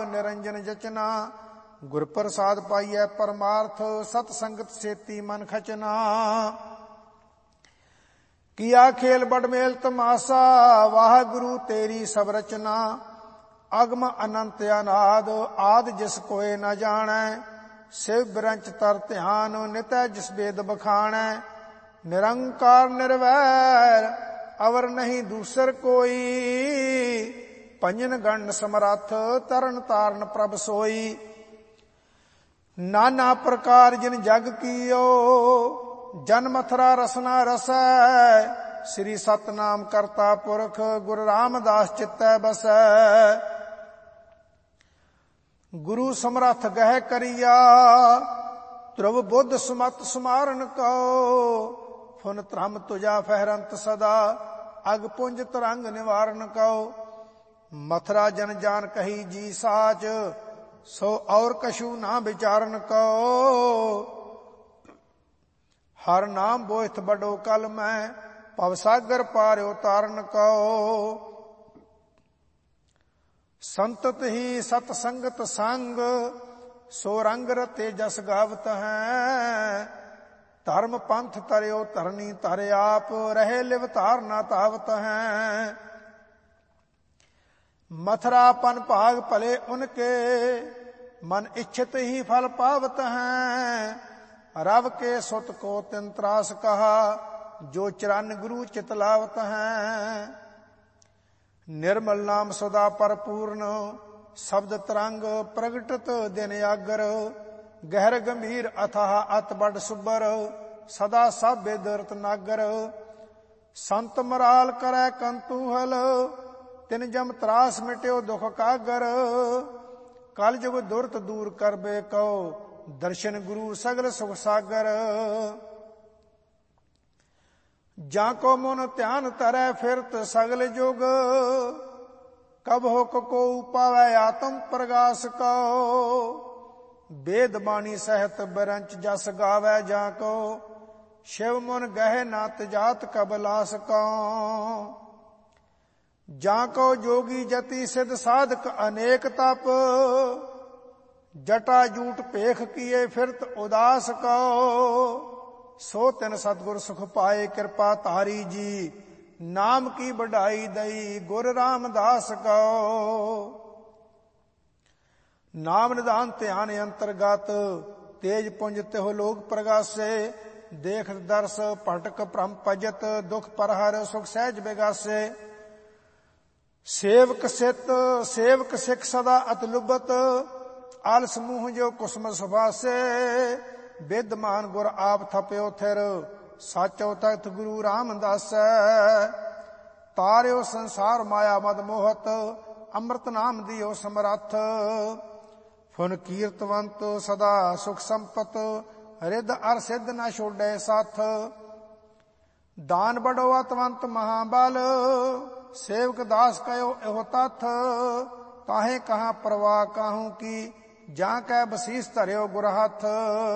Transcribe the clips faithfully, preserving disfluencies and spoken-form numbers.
ਨਿਰੰਜਨ ਜਚਨਾ। ਗੁਰ ਪ੍ਰਸਾਦ ਪਾਈਐ ਪਰਮਾਰਥ, ਸਤ ਸੰਗਤ ਸੇਤੀ ਮਨ ਖਚਨਾ। ਕੀਆ ਖੇਲ ਬੜ ਮੇਲ ਤਮਾਸਾ, ਵਾਹਿਗੁਰੂ ਤੇਰੀ ਸਭ ਰਚਨਾ। ਅਗਮ ਅਨੰਤ ਅਨਾਦ, ਆਦ ਜਿਸ ਕੋਇ ਨ ਜਾਣੈ। ਸਿਵ ਬਿਰੰਚ ਤਰ ਧਿਆਨ, ਨਿਤੈ ਜਿਸ ਬੇਦ ਬਖਾਣੈ। ਨਿਰੰਕਾਰ ਨਿਰਵੈਰ, ਅਵਰ ਨਹੀਂ ਦੂਸਰ ਕੋਈ। ਭੰਜਨ ਗੰਢ ਸਮਰੱਥ, ਤਰਨ ਤਾਰਨ ਪ੍ਰਭ ਸੋਈ। ਨਾਨਾ ਪ੍ਰਕਾਰ ਜਿਨ ਜਗ ਕੀਓ, ਜਨ ਮਥਰਾ ਰਸਨਾ ਰਸੈ। ਸ੍ਰੀ ਸਤਨਾਮ ਕਰਤਾ ਪੁਰਖ, ਗੁਰੂ ਰਾਮਦਾਸ ਚਿੱਤੈ ਬਸੈ। ਗੁਰੂ ਸਮਰੱਥ ਗਹਿ ਕਰੀਆ, ਧਰੁਵ ਬੁੱਧ ਸੁਮਤ ਸੁਮਾਰਨ ਕਉ। ਫੁਨ ਧਰਮ ਤੁਜਾ ਫਹਿਰੰਤ ਸਦਾ, ਅਗ ਪੁੰਜ ਤਰੰਗ ਨਿਵਾਰਨ ਕਉ। ਮਥਰਾ ਜਨ ਜਾਨ ਕਹੀ ਜੀ ਸਾਚ, ਸੋ ਔਰ ਕਛੂ ਨਾ ਵਿਚਾਰਨ ਕਉ। ਹਰ ਨਾਮ ਬੋਇਥ ਬਡੋ ਕਲ ਮੈਂ, ਭਵ ਸਾਗਰ ਪਾਰਿਓ ਤਾਰਨ ਕਉ। ਸੰਤਤ ਹੀ ਸਤ ਸੰਗਤ ਸੰਗ, ਸੋ ਰੰਗ ਰਤੇ ਜਸ ਗਾਵਤ ਹੈ। ਧਰਮ ਪੰਥ ਤਰਿਓ ਧਰਨੀ ਧਰ ਆਪ, ਰਹੇ ਲਿਵ ਧਾਰ ਨਾ ਤਾਵਤ ਹੈ। ਮਥਰਾ ਪਨ ਭਾਗ ਭਲੇ ਉਨਕੇ, ਮਨ ਇੱਛਤ ਹੀ ਫਲ ਪਾਵਤ ਹੈ। ਰਵ ਕੇ ਸੁਤ ਕੋ ਤਿਨ ਤਰਾਸ ਕਹਾ, ਜੋ ਚਰਨ ਗੁਰੂ ਚਿਤ ਲਾਵਤ ਹੈ। ਨਿਰਮਲ ਨਾਮ ਸਦਾ ਪਰਪੂਰਨ, ਸ਼ਬਦ ਤਰੰਗ ਪ੍ਰਗਟਤ ਦਿਨ ਆਗਰ। ਗਹਿਰ ਗੰਭੀਰ ਅਥਾਹ ਅਤ ਬੜ ਸੁਬਰ, ਸਦਾ ਸਭ ਬੇਦਰਤ ਨਾਗਰ। ਸੰਤ ਮਰਾਲ ਕਰੈ ਕੰਤੂਹਲ, ਤਿਨ ਜਮ ਤਰਾਸ ਮਿਟਿਓ ਦੁਖ ਕਾਗਰ। ਕਲ ਜੁਗ ਦੁਰਤ ਦੂਰ ਕਰਬੇ ਕਉ, ਦਰਸ਼ਨ ਗੁਰੂ ਸਗਲ ਸੁਖ ਸਾਗਰ। ਜਾਂ ਕੋ ਮਨ ਧਿਆਨ ਧਰੈ ਫਿਰਤ ਸਗਲ ਜੁਗ, ਕਬ ਹੁਕ ਕੋ ਪਾਵੈ ਆਤਮ ਪ੍ਰਗਾਸ ਕਉ। ਵੇਦ ਬਾਣੀ ਸਹਿਤ ਬਿਰੰਚ ਜਸ ਗਾਵੈ ਜਾਂ ਕੋ, ਸ਼ਿਵ ਮਨ ਗਹਿ ਨਾ ਤਜਾਤ ਕਬਲਾਸ ਕਉ। ਜਾਂ ਕੋ ਜੋਗੀ ਜਤੀ ਸਿਧ ਸਾਧਕ ਅਨੇਕ ਤਪ, ਜਟਾ ਜੂਟ ਭੇਖ ਕੀਏ ਫਿਰਤ ਉਦਾਸ ਕਉ। ਸੋ ਤਿਨ ਸਤਿਗੁਰ ਸੁਖ ਪਾਏ ਕਿਰਪਾ ਧਾਰੀ ਜੀ, ਨਾਮ ਕੀ ਵਡਾਈ ਦਈ ਗੁਰ ਰਾਮਦਾਸ ਕਉ। ਨਾਮ ਨਿਧਾਨ ਧਿਆਨ ਅੰਤਰਗਤ, ਤੇਜ ਪੁੰਜ ਤਿਹੁ ਲੋਕ ਪ੍ਰਗਾਸੇ। ਦੇਖਤ ਦਰਸ ਭਟਕ ਭ੍ਰਮ ਭਜਤ, ਦੁਖ ਪਰਹਰ ਸੁਖ ਸਹਿਜ ਬਿਗਾਸੇ। ਸੇਵਕ ਸਿਤ ਸੇਵਕ ਸਿੱਖ ਸਦਾ ਅਤ ਲੁਬਤ, ਆਲਸ ਮੂੰਹ ਜੋ ਕੁਸਮ ਸੁਭਾਸੇ। ਵਿਦਮਾਨ ਗੁਰ ਆਪ ਥਪਿਓ ਥਿਰ, ਸਾਚੋ ਤਖਤ ਗੁਰੂ ਰਾਮਦਾਸੈ। ਤਾਰਿਓ ਸੰਸਾਰ ਮਾਇਆ ਮਦ ਮੋਹਤ, ਅੰਮ੍ਰਿਤ ਨਾਮ ਦਿਓ ਸਮਰੱਥ। ਫੁਨ ਕੀਰਤਵੰਤ ਸਦਾ ਸੁਖ ਸੰਪਤ, ਰਿੱਧ ਅਰ ਸਿੱਧ ਨ ਛੋੜੈ ਸਾਥ। ਦਾਨ ਬੜੋ ਅਤਵੰਤ ਮਹਾਬਲ, ਸੇਵਕ ਦਾਸ ਕਯੋ ਇਹੋ ਤਥ। ਕਾਹੇ ਕਹਾਂ ਪ੍ਰਵਾਹ ਕਾਹੂ ਕੀ, ਜਾਂ ਕੈ ਬਸੀਸ ਧਰਿਓ ਗੁਰ ਹੱਥ।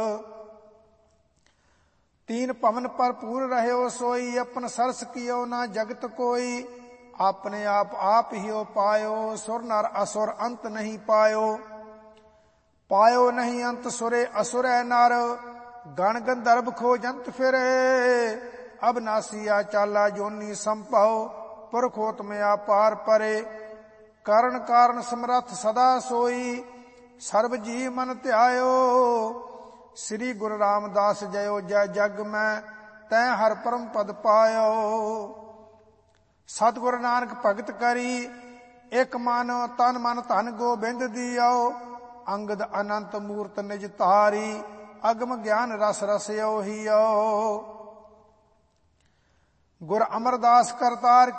ਤੀਨ ਭਵਨ ਭਰਪੂਰ ਰਹਿਓ ਸੋਈ, ਆਪਨ ਸਰਸ ਕੀਓ ਨਾ ਜਗਤ ਕੋਈ। ਆਪਣੇ ਆਪ ਆਪ ਹੀਓ ਪਾਇਓ, ਸੁਰ ਨਰ ਅਸੁਰ ਅੰਤ ਨਹੀਂ ਪਾਇਓ। ਪਾਇਓ ਨਹੀਂ ਅੰਤ ਸੁਰੇ ਅਸੁਰੈ ਨਰ, ਗਣ ਗੰਧਰਵ ਖੋਜੰਤ ਫਿਰੇ। ਅਬਨਾਸੀਆ ਚਾਲਾ ਜੋਨੀ ਸੰਭਉ, ਪੁਰਖੋਤਮ ਆਪਾਰ ਪਰੇ। ਕਰਨ ਕਾਰਨ ਸਮਰੱਥ ਸਦਾ ਸੋਈ, ਸਰਬ ਜੀ ਮਨ ਧਿਆਇਓ। ਸ੍ਰੀ ਗੁਰੂ ਰਾਮਦਾਸ ਜਯੋ ਜੈ ਜਗ ਮੈਂ, ਤੈ ਹਰ ਪਰਮ ਪਦ ਪਾਇਓ। ਸਤਿਗੁਰ ਨਾਨਕ ਭਗਤ ਕਰੀ, ਇਕ ਮਨ ਤਨ ਮਨ ਧਨ ਗੋਬਿੰਦ ਦੀਓ। ਅੰਗਦ ਅਨੰਤ ਮੂਰਤ ਨਿਜ ਧਾਰੀ, ਅਗਮ ਗਿਆਨ ਰਸ ਰਸਿਓ ਹੀਓ। ਗੁਰ ਅਮਰਦਾਸ ਕਰਤਾਰ